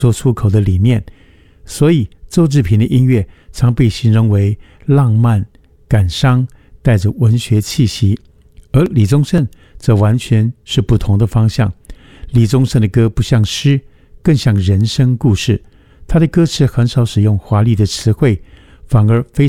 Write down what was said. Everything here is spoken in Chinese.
说出口的理念，所以周志平的音乐常被形容为浪漫、感伤，带着文学气息。而李宗盛则完全是不同的方向。李宗盛的歌不像诗，更像人生故事。他的歌词很少使用华丽的词汇，反而非